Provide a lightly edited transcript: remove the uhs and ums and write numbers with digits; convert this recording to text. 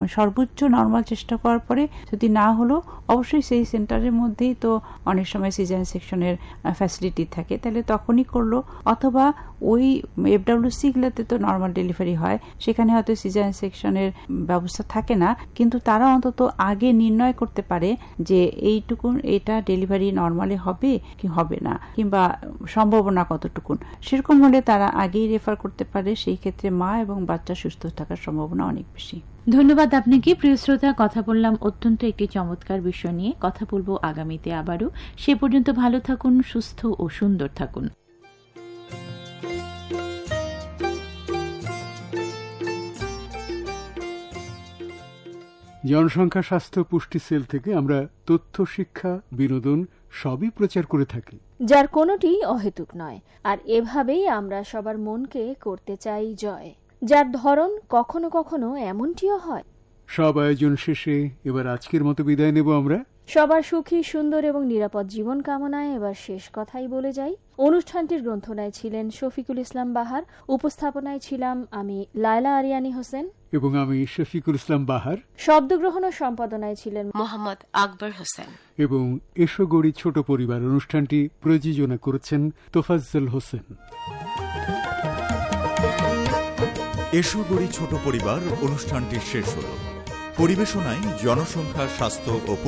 সর্বোচ্চ নর্মাল চেষ্টা করার পরে যদি না হলো অবশ্যই সেই সেন্টারের মধ্যেই তো অনেক সময় সিজারিয়ান সেকশনের ফ্যাসিলিটি থাকে, তাহলে তখনই করলো। অথবা ওই FWC গুলোতে তো নর্মাল ডেলিভারি হয়, সেখানে হয়তো সিজারিয়ান সেকশনের ব্যবস্থা থাকে না, কিন্তু তারা অন্তত আগে নির্ণয় করতে পারে যে এইটুকুন এটা ডেলিভারি নর্মালি হবে কি হবে না, কিংবা সম্ভাবনা কতটুকুন। সেরকম হলে তারা আগেই রেফার করতে পারে, সেই ক্ষেত্রে মা এবং বাচ্চা সুস্থ থাকার সম্ভাবনা অনেক বেশি। ধন্যবাদ আপনাকে প্রিয় শ্রোতা। কথা বললাম অত্যন্ত একটি চমৎকার বিষয় নিয়ে। কথা বলবো আগামীতে আবারও। সে পর্যন্ত ভালো থাকুন, সুস্থ ও সুন্দর থাকুন। জনসংখ্যা স্বাস্থ্য পুষ্টি সেল থেকে আমরা তথ্য, শিক্ষা, বিনোদন সবই প্রচার করে থাকি, যার কোনোটি অহেতুক নয়। আর এভাবেই আমরা সবার মনকে করতে চাই জয়, যার ধরন কখনো কখনো এমনটিও হয়। সব আয়োজন শেষে এবার আজকের মতো বিদায় নেব আমরা। সবার সুখী, সুন্দর এবং নিরাপদ জীবন কামনায় এবার শেষ কথাই বলে যাই। অনুষ্ঠানটির গ্রন্থনায় ছিলেন শফিকুল ইসলাম বাহার, উপস্থাপনায় ছিলাম আমি লায়লা আরিয়ানী হোসেন এবং আমি শফিকুল ইসলাম বাহার। শব্দগ্রহণ ও সম্পাদনায় ছিলেন মোহাম্মদ আকবর হোসেন। এবং এসো গড়ি ছোট পরিবার অনুষ্ঠানটি প্রযোজনা করেছেন তোফাজ্জল হোসেন। এসো গড়ি ছোট পরিবার অনুষ্ঠানটি শেষ হল। পরিবেশনায় জনসংখ্যা স্বাস্থ্য ও